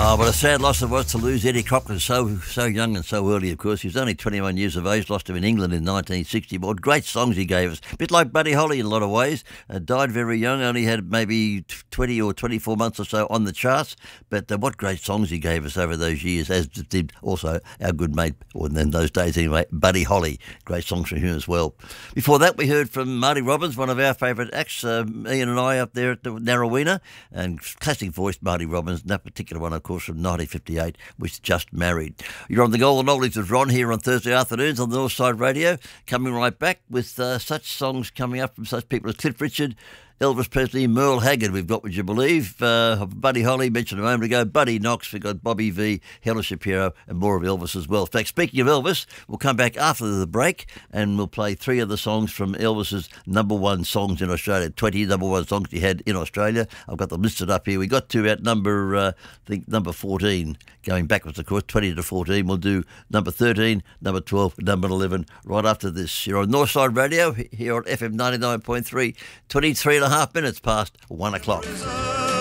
Oh, what a sad loss it was to lose Eddie Cochran so young and so early, of course. He was only 21 years of age, lost him in England in 1960. What great songs he gave us. A bit like Buddy Holly in a lot of ways. Died very young, only had maybe 20 or 24 months or so on the charts. But what great songs he gave us over those years, as did also our good mate, or in those days anyway, Buddy Holly. Great songs from him as well. Before that, we heard from Marty Robbins, one of our favourite acts, Ian and I up there at the Narrowena, and classic voice Marty Robbins, and that particular one, of course, from 1958, was Just Married. You're on the Golden Oldies with Ron here on Thursday afternoons on the Northside Radio, coming right back with such songs coming up from such people as Cliff Richard, Elvis Presley, Merle Haggard, we've got, would you believe? Buddy Holly, mentioned a moment ago, Buddy Knox, we've got Bobby V, Helen Shapiro, and more of Elvis as well. In fact, speaking of Elvis, we'll come back after the break and we'll play 3 of the songs from Elvis's number 1 songs in Australia, 20 number 1 songs he had in Australia. I've got them listed up here. We got to at number 14, going backwards, of course, 20 to 14. We'll do number 13, number 12, number 11 right after this. You're on Northside Radio here on FM 99.3, 23 and a half minutes past 1 o'clock.